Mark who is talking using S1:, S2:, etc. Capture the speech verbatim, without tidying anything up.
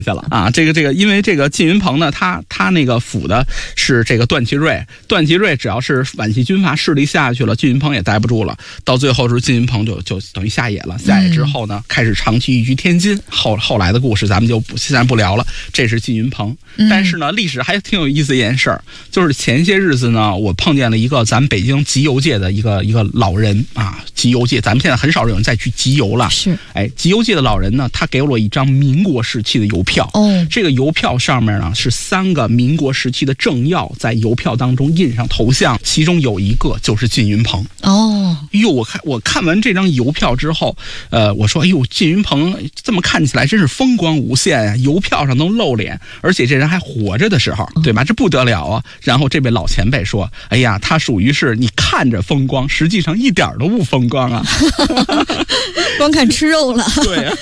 S1: 去了啊，这个这个，因为这个靳云鹏呢，他他那个辅的是这个段祺瑞，段祺瑞只要是皖系军阀势力下去了，靳云鹏也待不住了，到最后是靳云鹏就就等于下野了，下野之后呢，开始长期寓居天津，后后来的故事咱们就不现在不聊了，这是靳云鹏。但是呢，历史还挺有意思一件事儿，就是前些日子呢，我碰见了一个咱北京集邮界的一个一个老人啊，集邮界咱们现在很少有人再去集邮了，
S2: 是，
S1: 哎，集邮界的老人呢，他给我一张民国时期的邮票。
S2: 哦，
S1: 这个邮票上面呢是三个民国时期的政要在邮票当中印上头像，其中有一个就是靳云鹏。
S2: 哦，
S1: 哎呦，我看我看完这张邮票之后，呃，我说，哎呦，靳云鹏这么看起来真是风光无限啊，邮票上都露脸，而且这人还活着的时候，对吧？这不得了啊！然后这位老前辈说，哎呀，他属于是你看着风光，实际上一点都不风光啊，
S2: 光看吃肉了。
S1: 对啊。